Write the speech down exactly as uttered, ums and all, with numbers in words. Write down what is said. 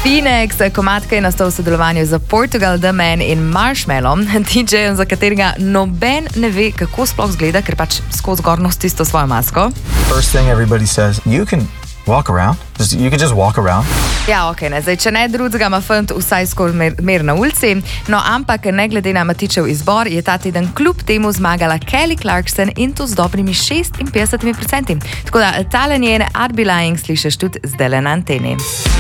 Phoenix, komadka je nastal v sodelovanju z Portugal, The Man in Marshmallow, D J-jem, za katerega noben ne ve, kako sploh zgleda, ker pač skozi gorno stisto svojo masko. First thing everybody says, you can walk around. Just, you can just walk around. Ja, ok, ne. Zdaj, če ne drugega, ima fant vsaj skozi mer, mer na ulici. No, ampak ne glede na Matičev izbor, je ta teden kljub temu zmagala Kelly Clarkson in to z dobrimi šestinpetdesetimi procenti. Tako da, tale njen I'd Be Lying slišiš tudi zdajle na anteni.